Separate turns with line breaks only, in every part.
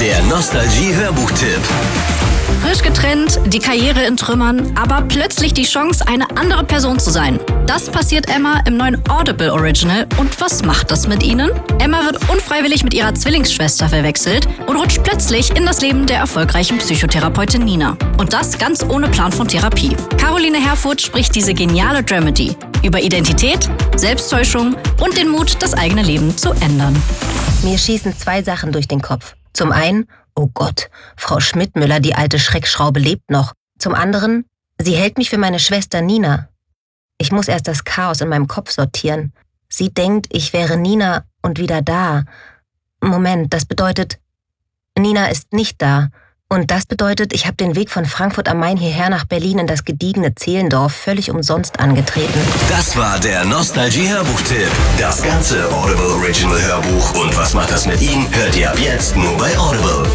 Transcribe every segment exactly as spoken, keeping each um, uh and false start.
Der Nostalgie-Hörbuchtipp.
Frisch getrennt, die Karriere in Trümmern, aber plötzlich die Chance, eine andere Person zu sein. Das passiert Emma im neuen Audible Original. Und was macht das mit ihnen? Emma wird unfreiwillig mit ihrer Zwillingsschwester verwechselt und rutscht plötzlich in das Leben der erfolgreichen Psychotherapeutin Nina. Und das ganz ohne Plan von Therapie. Caroline Herfurth spricht diese geniale Dramedy über Identität, Selbsttäuschung und den Mut, das eigene Leben zu ändern.
Mir schießen zwei Sachen durch den Kopf. Zum einen, oh Gott, Frau Schmidtmüller, die alte Schreckschraube lebt noch. Zum anderen, sie hält mich für meine Schwester Nina. Ich muss erst das Chaos in meinem Kopf sortieren. Sie denkt, ich wäre Nina und wieder da. Moment, das bedeutet, Nina ist nicht da. Und das bedeutet, ich habe den Weg von Frankfurt am Main hierher nach Berlin in das gediegene Zehlendorf völlig umsonst angetreten.
Das war der Nostalgie-Hörbuchtipp. Das ganze Audible Original Hörbuch und was macht das mit ihm, hört ihr ab jetzt nur bei Audible.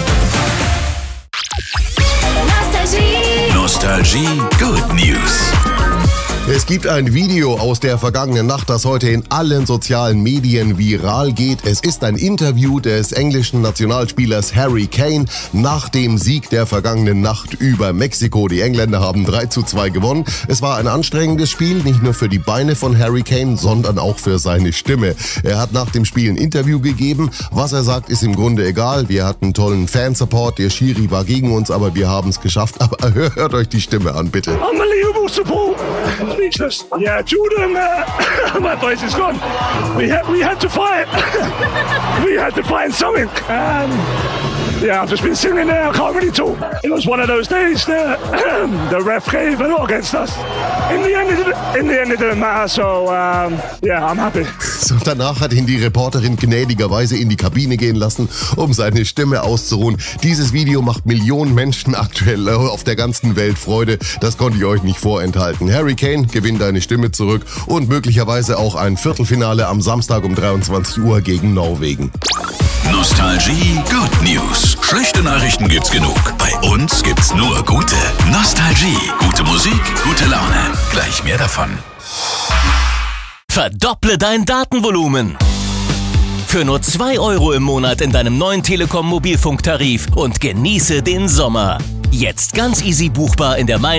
Nostalgie.
Nostalgie Good News.
Es gibt ein Video aus der vergangenen Nacht, das heute in allen sozialen Medien viral geht. Es ist ein Interview des englischen Nationalspielers Harry Kane nach dem Sieg der vergangenen Nacht über Mexiko. Die Engländer haben drei zu zwei gewonnen. Es war ein anstrengendes Spiel, nicht nur für die Beine von Harry Kane, sondern auch für seine Stimme. Er hat nach dem Spiel ein Interview gegeben. Was er sagt, ist im Grunde egal. Wir hatten tollen Fansupport, der Schiri war gegen uns, aber wir haben es geschafft. Aber hört euch die Stimme an, bitte.
Unbelievable support. Speechless. Yeah, Jordan, uh, my voice is gone. We had, we had to fight. We had to find something. Um, yeah, I've just been sitting there. I can't really talk. It was one of those days that the ref gave a lot against us. In the end, it didn't, in the end, it didn't matter. So, um, yeah, I'm happy.
So, danach hat ihn die Reporterin gnädigerweise in die Kabine gehen lassen, um seine Stimme auszuruhen. Dieses Video macht Millionen Menschen aktuell auf der ganzen Welt Freude. Das konnte ich euch nicht vorenthalten. Harry Kane gewinnt eine Stimme zurück und möglicherweise auch ein Viertelfinale am Samstag um dreiundzwanzig Uhr gegen Norwegen.
Nostalgie Good News. Schlechte Nachrichten gibt's genug. Bei uns gibt's nur gute. Nostalgie. Gute Musik, gute Laune. Gleich mehr davon. Verdopple dein Datenvolumen. Für nur zwei Euro im Monat in deinem neuen Telekom Mobilfunktarif und genieße den Sommer. Jetzt ganz easy buchbar in der Main